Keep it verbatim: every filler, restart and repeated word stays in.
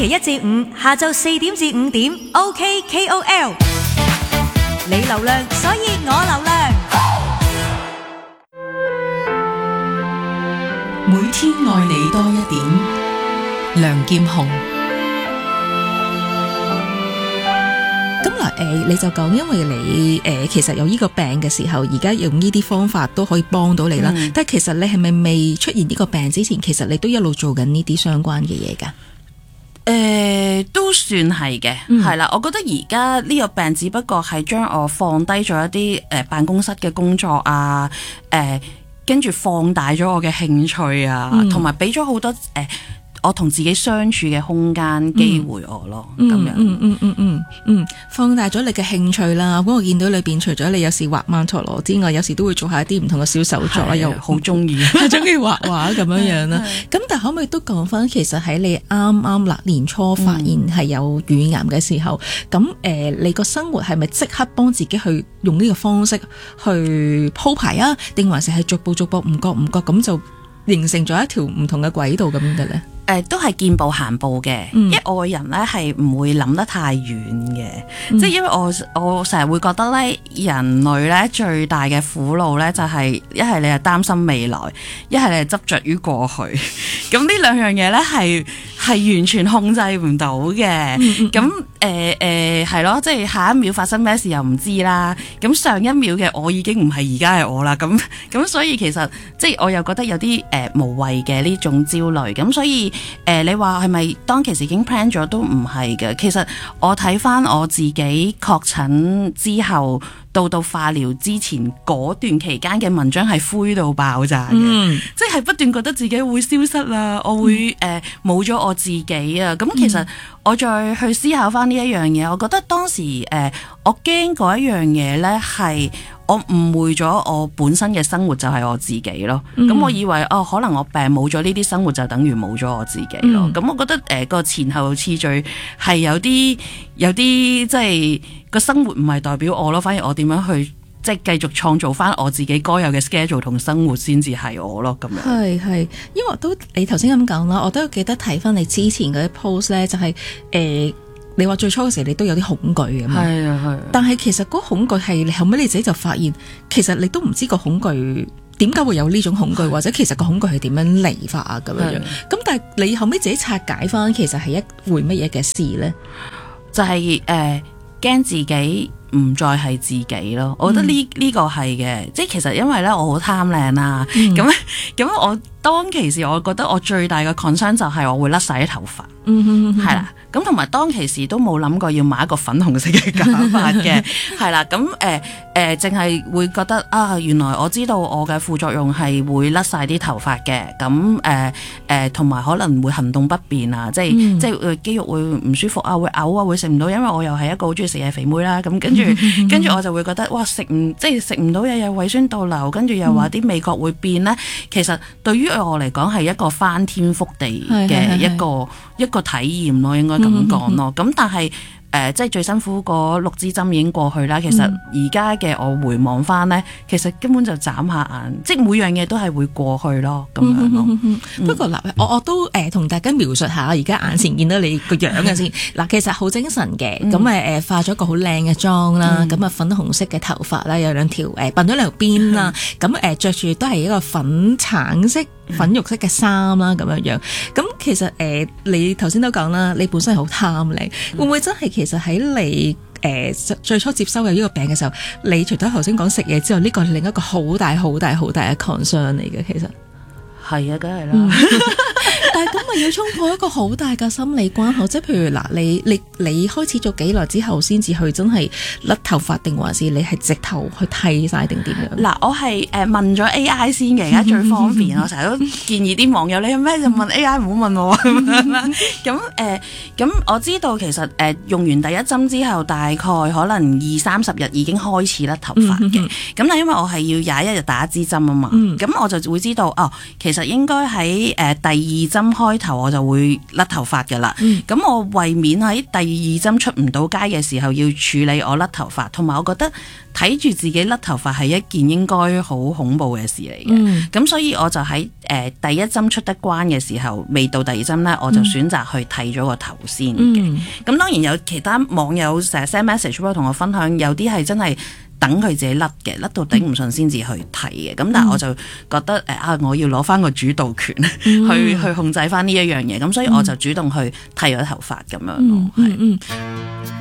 期一至五下晝四點至五點 ，OK K O L。你流量，所以我流量。 每天愛你多一點，梁劍虹。 咁嗱，誒，你就講，因為你誒、呃，其實有呢個病嘅時候，而家用呢啲方法都可以幫到你啦。嗯、但係其實你係咪未出現呢個病之前，其實你都一路做緊呢啲相關嘅嘢㗎？ 誒、呃，都算係嘅，係啦、嗯。我覺得而家呢個病只不過係將我放低咗一啲誒、呃、辦公室嘅工作啊，誒、呃，跟住放大咗我嘅興趣啊，同埋俾咗好多誒。呃我同自己相處嘅空間機會我咯，咁、嗯、樣， 嗯嗯嗯嗯嗯，放大咗你嘅興趣啦。咁我見到裏邊除咗你有時畫曼陀羅之外，有時都會做下一啲唔同嘅小手作啦，又好中意， 中意畫畫咁樣樣啦。咁但可唔可以都講翻，其實喺你啱啱嗱年初發現係有乳癌嘅時候，咁誒、嗯呃，你個生活係咪即刻幫自己去用呢個方式去鋪排啊？定還是係逐步逐步唔覺唔覺咁就形成咗一條唔同嘅軌道咁樣嘅咧？ 誒、呃、都係見步行步嘅，嗯、因為我個人咧係唔會諗得太遠嘅，嗯、即係因為我我成日會覺得咧，人類咧最大嘅苦惱咧就係一係你係擔心未來，一係你係執着於過去，咁呢兩樣嘢咧係係完全控制唔到嘅，咁誒誒係咯，即係下一秒發生咩事又唔知啦，咁上一秒嘅我已經唔係而家係我啦，咁咁所以其實即係我又覺得有啲誒、呃、無謂嘅呢種焦慮，咁所以。誒、呃，你話係咪當其時已經 plan 咗都唔係嘅？其實我睇翻我自己確診之後到到化療之前嗰段期間嘅文章係灰到爆炸嘅，嗯、即係不斷覺得自己會消失啦，我會誒冇咗我自己啊！咁其實我再去思考翻呢一樣嘢，我覺得當時誒、呃、我驚嗰一樣嘢咧係。我誤會咗我本身嘅生活就係我自己咯，咁、嗯、我以為哦，可能我病冇咗呢啲生活就等於冇咗我自己咯，咁、嗯、我覺得誒個、呃、前後次序係有啲有啲即係個生活唔係代表我咯，反而我點樣去即係繼續創造翻我自己該有嘅 schedule 同生活先至係我咯，咁樣。係係，因為我都你頭先咁講啦，我都記得睇翻你之前嗰啲 post 咧，就係、是、誒。呃你話最初嘅時候你都有啲恐懼嘅嘛？係啊係。但係其實嗰個恐懼係你後尾你自己就發現，其實你都唔知個恐懼點解會有呢種恐懼，或者其實個恐懼係點樣嚟法啊咁樣樣。咁但係你後尾自己拆解翻，其實係一回乜嘢嘅事咧？就係誒驚自己唔再係自己咯。我覺得呢呢、嗯、個係嘅，即係其實因為咧我好貪靚啊，咁咁、嗯、我當其時我覺得我最大嘅 concern 就係我會甩晒啲頭髮，嗯係啦。咁同埋當其時都冇諗過要買一個粉紅色嘅假髮嘅，係啦。咁誒誒，淨係會覺得啊，原來我知道我嘅副作用係會甩晒啲頭髮嘅。咁誒誒，同埋可能會行動不便啊，即係、嗯、即係肌肉會唔舒服啊，會嘔啊，會食唔到，因為我又係一個好中意食嘢肥妹啦。咁跟住跟住我就會覺得哇，食唔即係食唔到嘢，有胃酸倒流，跟住又話啲味覺會變咧。其實對於我嚟講係一個翻天覆地嘅一個一個體驗咯，應該。咁講咯，咁但係誒、呃，即係最辛苦嗰六支針已經過去啦。其實而家嘅我回望翻咧，其實根本就眨下眼，即係每樣嘢都係會過去咯，咁樣咯。嗯嗯嗯、不過嗱，我我都誒同、呃、大家描述下，而家眼前見到你個樣嘅先。嗱，其實好精神嘅，咁誒誒化咗個好靚嘅妝啦，咁啊、嗯、粉紅色嘅頭髮啦，有兩條誒鬢咗兩條辮啦，咁誒着住都係一個粉橙色。粉肉色嘅衫啦，咁樣樣。咁其實誒、呃，你頭先都講啦，你本身係好貪靚，嗯、會唔會真係其實喺你誒、呃、最初接收嘅呢個病嘅時候，你除咗頭先講食嘢之外，呢、這個係另一個好大好大好大嘅 concern 嚟嘅，其實係啊，梗係啦。嗯但係咁咪要衝破一個好大嘅心理關口，即係譬如嗱，你你你開始咗幾耐之後先至去真係甩頭髮，定還是你係直頭去剃晒定點樣？嗱，我係誒、呃、問咗 A I 先嘅，而家最方便。我成日都建議啲網友，你有咩就問 A I，唔好問我咁誒，咁我知道其實誒、呃、用完第一針之後，大概可能二三十日已經開始甩頭髮嘅。咁但係因為我係要廿一日打一支針啊嘛，咁、嗯、我就會知道哦，其實應該喺誒、呃、第二針開頭我就會甩頭髮㗎啦。咁、嗯、我為免喺第二針出唔到街嘅時候要處理我甩頭髮，同埋我覺得睇住自己甩頭髮係一件應該好恐怖嘅事嚟嘅。咁、嗯、所以我就喺誒、呃、第一針出得關嘅時候，未到第二針咧，我就選擇去剃咗個頭先嘅。咁、嗯、當然有其他網友成日 send message 同我分享，有啲係真係等佢自己甩嘅，甩到頂唔順先至去剃嘅。咁、嗯、但係我就覺得誒啊，我要攞翻個主導權、嗯、去去控制翻呢一樣嘢，咁所以我就主動去剃咗頭髮咁樣咯。係。嗯嗯嗯